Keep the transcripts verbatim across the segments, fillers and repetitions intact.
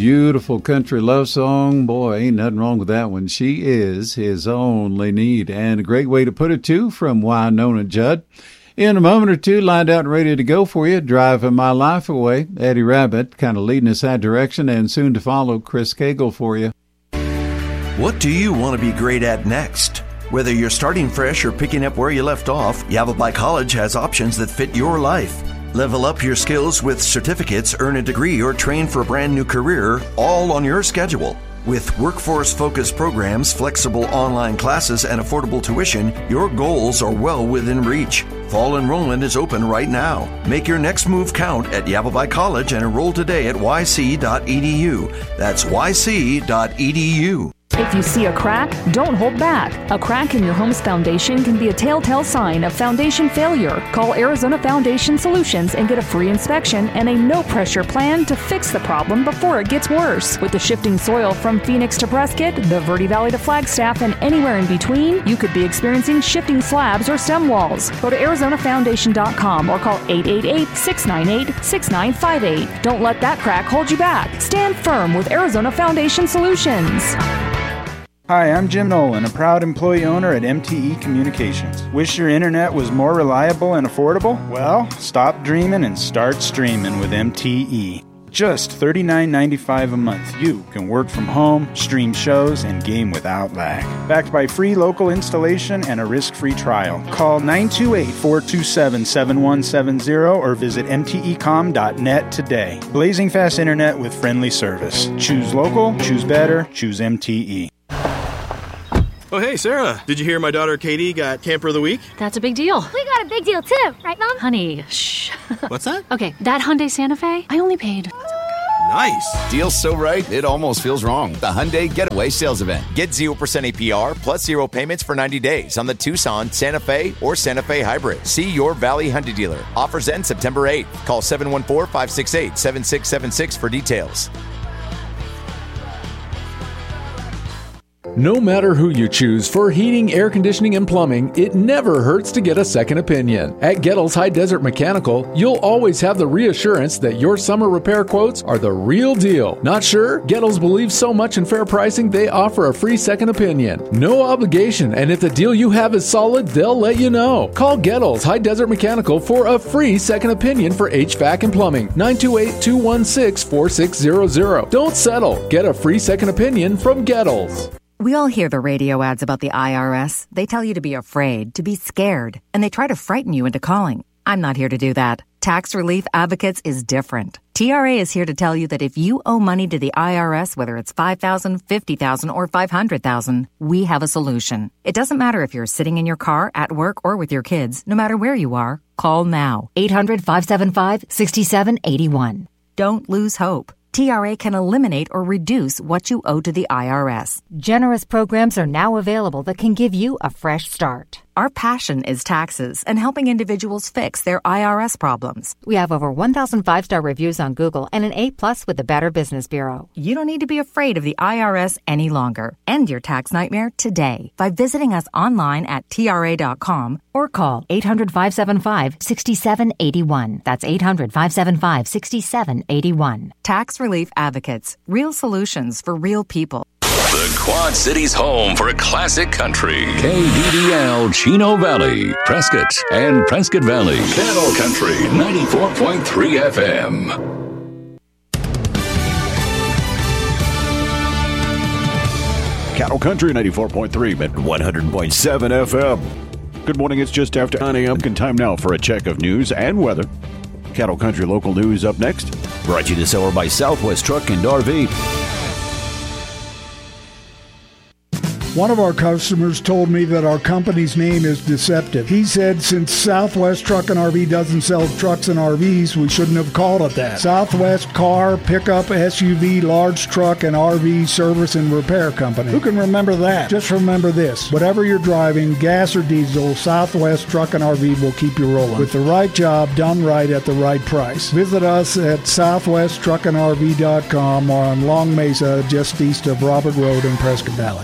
beautiful country love song. Boy, ain't nothing wrong with that one. She is his only need. And a great way to put it, too, from Wynonna Judd. In a moment or two, lined out and ready to go for you, Driving My Life Away. Eddie Rabbitt kind of leading us that direction, and soon to follow, Chris Cagle for you. What do you want to be great at next? Whether you're starting fresh or picking up where you left off, Yavapai College has options that fit your life. Level up your skills with certificates, earn a degree, or train for a brand new career, all on your schedule. With workforce-focused programs, flexible online classes, and affordable tuition, your goals are well within reach. Fall enrollment is open right now. Make your next move count at Yavapai College and enroll today at y c dot e d u. That's y c dot e d u. If you see a crack, don't hold back. A crack in your home's foundation can be a telltale sign of foundation failure. Call Arizona Foundation Solutions and get a free inspection and a no-pressure plan to fix the problem before it gets worse. With the shifting soil from Phoenix to Prescott, the Verde Valley to Flagstaff, and anywhere in between, you could be experiencing shifting slabs or stem walls. Go to arizona foundation dot com or call eight eight eight, six nine eight, six nine five eight. Don't let that crack hold you back. Stand firm with Arizona Foundation Solutions. Hi, I'm Jim Nolan, a proud employee owner at M T E Communications. Wish your internet was more reliable and affordable? Well, stop dreaming and start streaming with M T E. Just thirty-nine ninety-five a month, you can work from home, stream shows, and game without lag. Backed by free local installation and a risk-free trial. Call nine two eight, four two seven, seven one seven zero or visit m t e com dot net today. Blazing fast internet with friendly service. Choose local, choose better, choose M T E. Oh, hey, Sarah. Did you hear my daughter Katie got Camper of the Week? That's a big deal. We got a big deal, too. Right, Mom? Honey, shh. What's that? Okay, that Hyundai Santa Fe, I only paid... Nice. Deal's so right, it almost feels wrong. The Hyundai Getaway Sales Event. Get zero percent A P R plus zero payments for ninety days on the Tucson, Santa Fe, or Santa Fe Hybrid. See your Valley Hyundai dealer. Offers end September eighth. Call seven one four, five six eight, seven six seven six for details. No matter who you choose for heating, air conditioning, and plumbing, it never hurts to get a second opinion. At Gettles High Desert Mechanical, you'll always have the reassurance that your summer repair quotes are the real deal. Not sure? Gettles believes so much in fair pricing, they offer a free second opinion. No obligation, and if the deal you have is solid, they'll let you know. Call Gettles High Desert Mechanical for a free second opinion for H V A C and plumbing. nine two eight, two one six, four six zero zero. Don't settle. Get a free second opinion from Gettles. We all hear the radio ads about the I R S. They tell you to be afraid, to be scared, and they try to frighten you into calling. I'm not here to do that. Tax Relief Advocates is different. T R A is here to tell you that if you owe money to the I R S, whether it's five thousand dollars, fifty thousand dollars, or five hundred thousand dollars, we have a solution. It doesn't matter if you're sitting in your car, at work, or with your kids. No matter where you are, call now. eight hundred, five seven five, six seven eight one. Don't lose hope. T R A can eliminate or reduce what you owe to the I R S. Generous programs are now available that can give you a fresh start. Our passion is taxes and helping individuals fix their I R S problems. We have over one thousand five-star reviews on Google and an A plus with the Better Business Bureau. You don't need to be afraid of the I R S any longer. End your tax nightmare today by visiting us online at T R A dot com or call eight hundred, five seven five, six seven eight one. That's eight hundred, five seven five, six seven eight one. Tax Relief Advocates. Real solutions for real people. The Quad Cities' home for classic country. K D D L, Chino Valley, Prescott, and Prescott Valley. Cattle Country, ninety-four point three F M. Cattle Country, ninety-four point three at one hundred point seven F M. Good morning, it's just after nine a.m. Time now for a check of news and weather. Cattle Country local news up next. Brought to you this hour by Southwest Truck and R V. One of our customers told me that our company's name is deceptive. He said since Southwest Truck and R V doesn't sell trucks and R Vs, we shouldn't have called it that. Southwest Car, Pickup, S U V, Large Truck, and R V Service and Repair Company. Who can remember that? Just remember this. Whatever you're driving, gas or diesel, Southwest Truck and R V will keep you rolling. With the right job done right at the right price. Visit us at southwest truck and R V dot com or on Long Mesa, just east of Robert Road in Prescott Valley.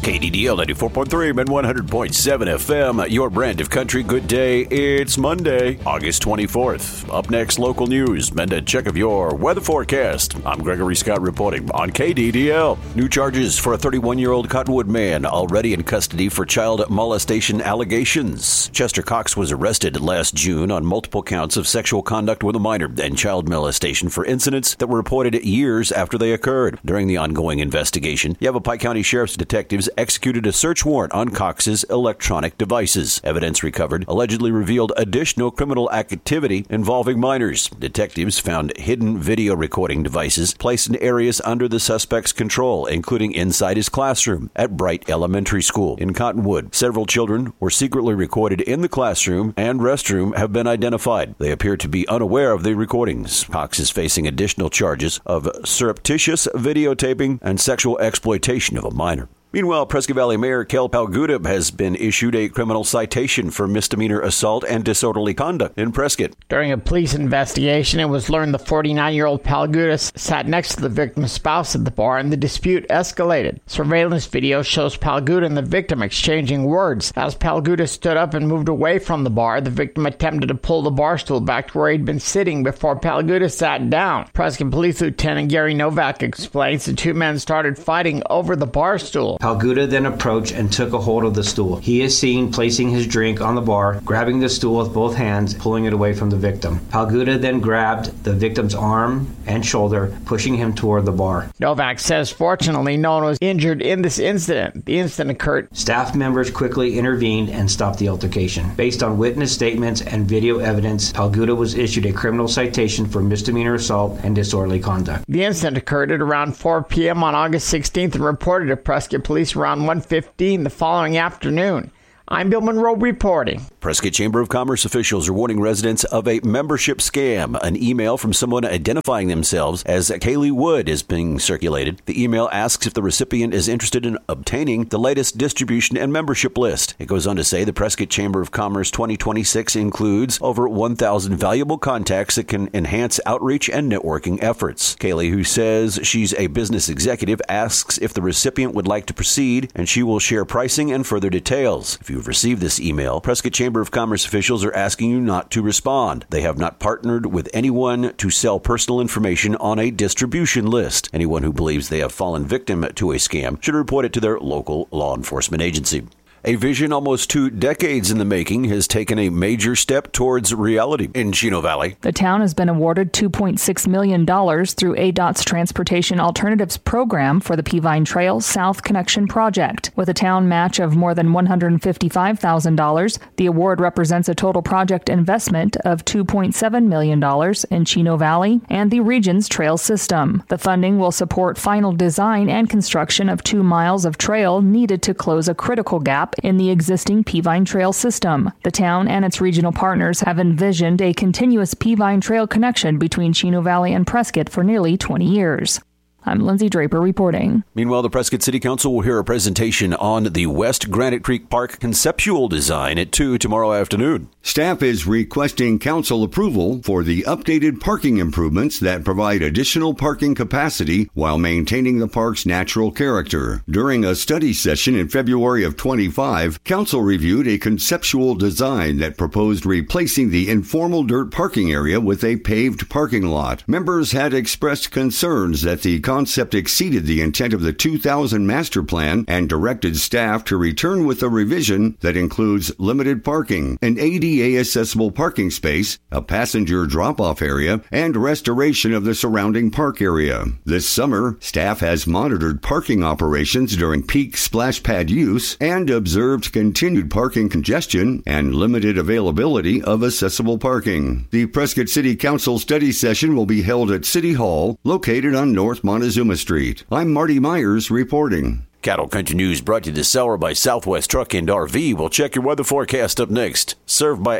K D D L ninety-four point three and one hundred point seven F M, your brand of country. Good day. It's Monday, August twenty-fourth. Up next, local news and a check of your weather forecast. I'm Gregory Scott reporting on K D D L. New charges for a thirty-one-year-old Cottonwood man already in custody for child molestation allegations. Chester Cox was arrested last June on multiple counts of sexual conduct with a minor and child molestation for incidents that were reported years after they occurred. During the ongoing investigation, Yavapai County Sheriff's detectives executed a search warrant on Cox's electronic devices. Evidence recovered allegedly revealed additional criminal activity involving minors. Detectives found hidden video recording devices placed in areas under the suspect's control, including inside his classroom at Bright Elementary School in Cottonwood. Several children were secretly recorded in the classroom and restroom have been identified. They appear to be unaware of the recordings. Cox is facing additional charges of surreptitious videotaping and sexual exploitation of a minor. Meanwhile, Prescott Valley Mayor Kel Palguda has been issued a criminal citation for misdemeanor assault and disorderly conduct in Prescott. During a police investigation, it was learned the forty-nine-year-old Palguda sat next to the victim's spouse at the bar and the dispute escalated. Surveillance video shows Palguda and the victim exchanging words. As Palguda stood up and moved away from the bar, the victim attempted to pull the bar stool back to where he'd been sitting before Palguda sat down. Prescott Police Lieutenant Gary Novak explains the two men started fighting over the bar stool. Palguda then approached and took a hold of the stool. He is seen placing his drink on the bar, grabbing the stool with both hands, pulling it away from the victim. Palguda then grabbed the victim's arm and shoulder, pushing him toward the bar. Novak says fortunately no one was injured in this incident. The incident occurred. Staff members quickly intervened and stopped the altercation. Based on witness statements and video evidence, Palguda was issued a criminal citation for misdemeanor assault and disorderly conduct. The incident occurred at around four p.m. on August sixteenth and reported to Prescott Police around one fifteen the following afternoon. I'm Bill Monroe reporting. Prescott Chamber of Commerce officials are warning residents of a membership scam. An email from someone identifying themselves as Kaylee Wood is being circulated. The email asks if the recipient is interested in obtaining the latest distribution and membership list. It goes on to say the Prescott Chamber of Commerce twenty twenty-six includes over one thousand valuable contacts that can enhance outreach and networking efforts. Kaylee, who says she's a business executive, asks if the recipient would like to proceed, and she will share pricing and further details. If you have received this email, Prescott Chamber of Commerce officials are asking you not to respond. They have not partnered with anyone to sell personal information on a distribution list. Anyone who believes they have fallen victim to a scam should report it to their local law enforcement agency. A vision almost two decades in the making has taken a major step towards reality in Chino Valley. The town has been awarded two point six million dollars through A D O T's Transportation Alternatives Program for the Peavine Trail South Connection Project. With a town match of more than one hundred fifty-five thousand dollars, the award represents a total project investment of two point seven million dollars in Chino Valley and the region's trail system. The funding will support final design and construction of two miles of trail needed to close a critical gap in the existing Peavine Trail system. The town and its regional partners have envisioned a continuous Peavine Trail connection between Chino Valley and Prescott for nearly twenty years. I'm Lindsay Draper reporting. Meanwhile, the Prescott City Council will hear a presentation on the West Granite Creek Park conceptual design at two tomorrow afternoon. Staff is requesting council approval for the updated parking improvements that provide additional parking capacity while maintaining the park's natural character. During a study session in February of twenty-five, council reviewed a conceptual design that proposed replacing the informal dirt parking area with a paved parking lot. Members had expressed concerns that the concept exceeded the intent of the two thousand master plan and directed staff to return with a revision that includes limited parking, an A D A accessible parking space, a passenger drop-off area, and restoration of the surrounding park area. This summer, staff has monitored parking operations during peak splash pad use and observed continued parking congestion and limited availability of accessible parking. The Prescott City Council study session will be held at City Hall, located on North Montezuma Street. I'm Marty Myers reporting. Cattle Country News brought to you this hour by Southwest Truck and R V. We'll check your weather forecast up next. Served by...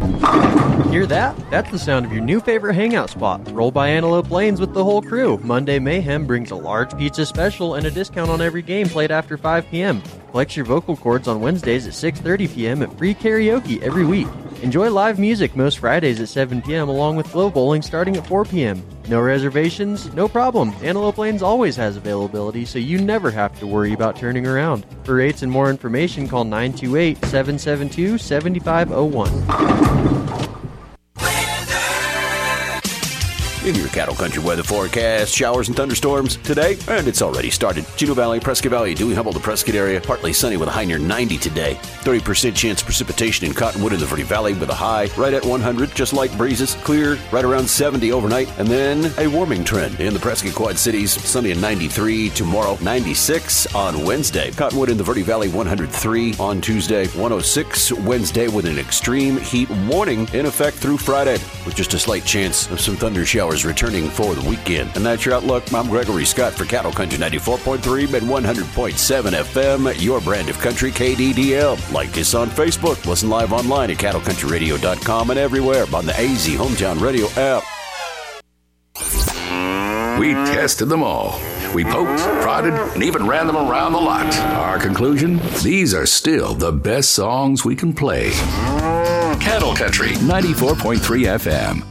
Hear that? That's the sound of your new favorite hangout spot. Roll by Antelope Lanes with the whole crew. Monday Mayhem brings a large pizza special and a discount on every game played after five p.m. Flex your vocal cords on Wednesdays at six thirty p.m. and free karaoke every week. Enjoy live music most Fridays at seven p.m. along with Glow Bowling starting at four p.m. No reservations? No problem. Antelope Lanes always has availability, so you never have to worry about turning around. For rates and more information, call nine two eight, seven seven two, seven five zero one. In your Cattle Country weather forecast, showers and thunderstorms today, and it's already started. Chino Valley, Prescott Valley, Dewey, Humboldt, the Prescott area, partly sunny with a high near ninety today. thirty percent chance of precipitation in Cottonwood in the Verde Valley with a high right at one hundred, just light breezes, clear right around seventy overnight, and then a warming trend in the Prescott Quad Cities, sunny at ninety-three, tomorrow ninety-six on Wednesday. Cottonwood in the Verde Valley, one hundred three on Tuesday, one oh six Wednesday with an extreme heat warning in effect through Friday, with just a slight chance of some thunder showers returning for the weekend. And that's your outlook. I'm Gregory Scott for Cattle Country ninety-four point three and one hundred point seven F M, your brand of country, K D D L. Like us on Facebook. Listen live online at cattle country radio dot com and everywhere on the A Z Hometown Radio app. We tested them all. We poked, prodded, and even ran them around the lot. Our conclusion? These are still the best songs we can play. Cattle Country ninety-four point three F M.